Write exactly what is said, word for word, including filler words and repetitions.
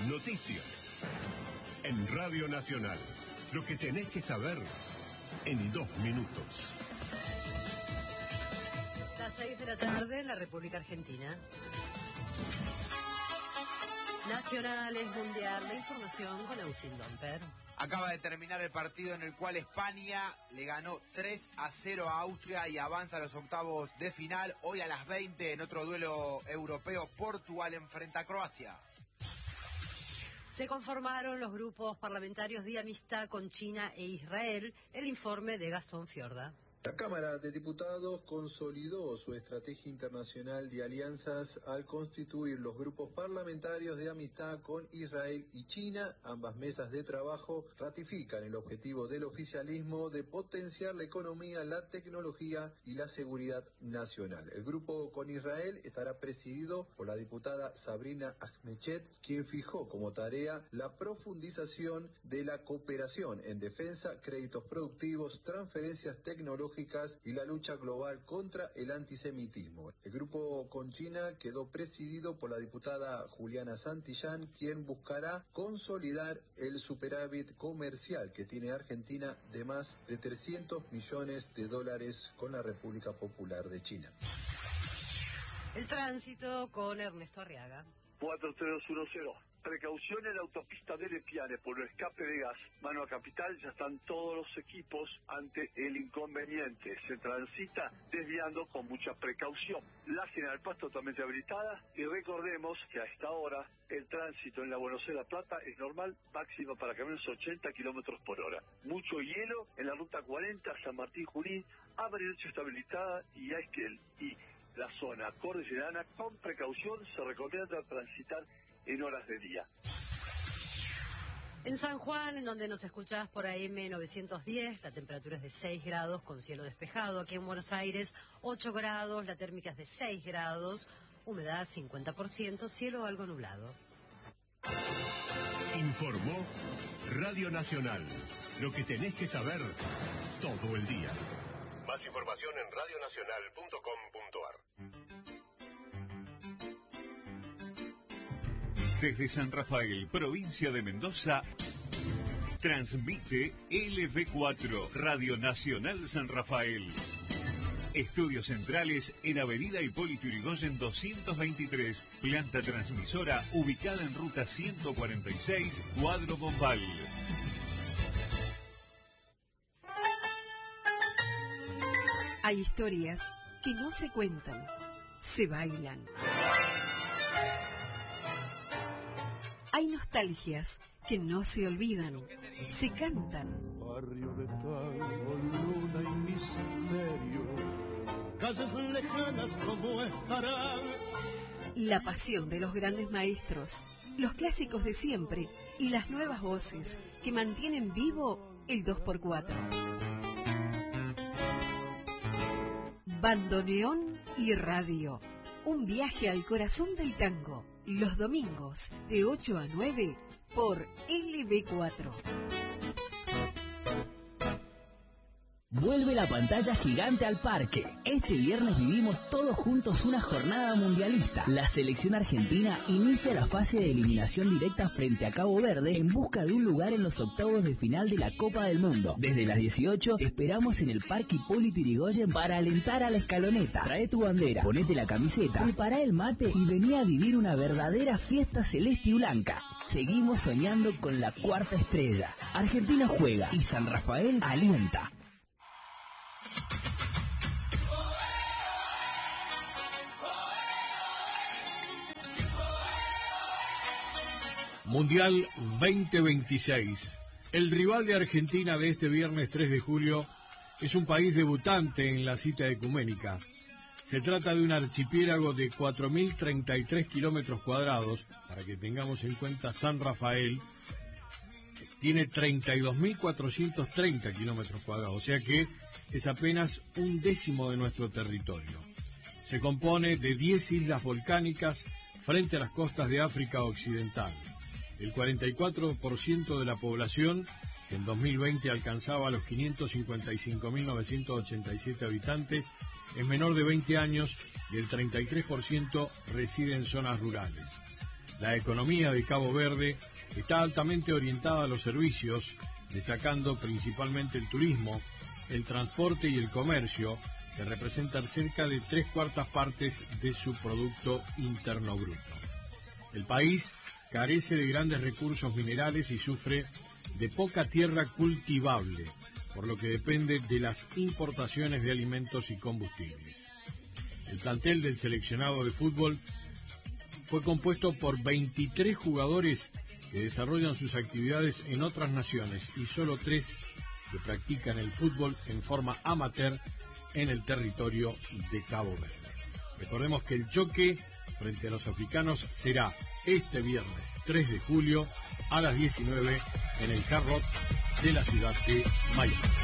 Noticias. En Radio Nacional. Lo que tenés que saber en dos minutos. Las seis de la tarde en la República Argentina. Nacionales, Mundial, la información con Agustín Domper. Acaba de terminar el partido en el cual España le ganó tres a cero a Austria y avanza a los octavos de final. Hoy a las veinte en otro duelo europeo, Portugal enfrenta a Croacia. Se conformaron los grupos parlamentarios de amistad con China e Israel. El informe de Gastón Fiorda. La Cámara de Diputados consolidó su estrategia internacional de alianzas al constituir los grupos parlamentarios de amistad con Israel y China. Ambas mesas de trabajo ratifican el objetivo del oficialismo de potenciar la economía, la tecnología y la seguridad nacional. El grupo con Israel estará presidido por la diputada Sabrina Ahmedchet, quien fijó como tarea la profundización de la cooperación en defensa, créditos productivos, transferencias tecnológicas y la lucha global contra el antisemitismo. El grupo con China quedó presidido por la diputada Juliana Santillán, quien buscará consolidar el superávit comercial que tiene Argentina de más de trescientos millones de dólares con la República Popular de China. El tránsito con Ernesto Arriaga. cuatro tres uno cero. Precaución en la autopista de Lepiane por el escape de gas. Mano a Capital, ya están todos los equipos ante el inconveniente. Se transita desviando con mucha precaución. La General Paz totalmente habilitada y recordemos que a esta hora el tránsito en la Buenos Aires La Plata es normal, máximo para camiones ochenta kilómetros por hora. Mucho hielo en la ruta cuarenta San Martín Junín, Bariloche está habilitada y hay que y la zona cordillerana con precaución se recomienda transitar en horas de día. En San Juan, en donde nos escuchás por A M novecientos diez, la temperatura es de seis grados con cielo despejado. Aquí en Buenos Aires, ocho grados, la térmica es de seis grados, humedad cincuenta por ciento, cielo algo nublado. Informó Radio Nacional. Lo que tenés que saber todo el día. Más información en radio nacional punto com punto ar. Desde San Rafael, provincia de Mendoza, transmite L B cuatro, Radio Nacional San Rafael. Estudios centrales en Avenida Hipólito Yrigoyen doscientos veintitrés, planta transmisora ubicada en ruta ciento cuarenta y seis, Cuadro Bombal. Hay historias que no se cuentan, se bailan. Hay nostalgias que no se olvidan, se cantan. Barrio de tango, luna y misterio, calles lejanas como estarán. La pasión de los grandes maestros, los clásicos de siempre y las nuevas voces que mantienen vivo el dos por cuatro. Bandoneón y radio. Un viaje al corazón del tango. Los domingos de ocho a nueve por L B cuatro. Vuelve la pantalla gigante al parque. Este viernes vivimos todos juntos una jornada mundialista. La selección argentina inicia la fase de eliminación directa frente a Cabo Verde en busca de un lugar en los octavos de final de la Copa del Mundo. Desde las dieciocho esperamos en el Parque Hipólito Yrigoyen para alentar a la escaloneta. Trae tu bandera, ponete la camiseta, prepara el mate y vení a vivir una verdadera fiesta celeste y blanca. Seguimos soñando con la cuarta estrella. Argentina juega y San Rafael alienta. Mundial veinte veintiséis. El rival de Argentina de este viernes tres de julio es un país debutante en la cita ecuménica. Se trata de un archipiélago de cuatro mil treinta y tres kilómetros cuadrados. Para que tengamos en cuenta, San Rafael tiene treinta y dos mil cuatrocientos treinta kilómetros cuadrados, o sea que es apenas un décimo de nuestro territorio. Se compone de diez islas volcánicas frente a las costas de África Occidental. El cuarenta y cuatro por ciento de la población, que en dos mil veinte alcanzaba los quinientos cincuenta y cinco mil novecientos ochenta y siete habitantes, es menor de veinte años y el treinta y tres por ciento reside en zonas rurales. La economía de Cabo Verde está altamente orientada a los servicios, destacando principalmente el turismo, el transporte y el comercio, que representan cerca de tres cuartas partes de su Producto Interno Bruto. El país carece de grandes recursos minerales y sufre de poca tierra cultivable, por lo que depende de las importaciones de alimentos y combustibles. El plantel del seleccionado de fútbol fue compuesto por veintitrés jugadores que desarrollan sus actividades en otras naciones y solo tres que practican el fútbol en forma amateur en el territorio de Cabo Verde. Recordemos que el choque frente a los africanos será este viernes tres de julio a las diecinueve en el Hard Rock de la ciudad de Miami.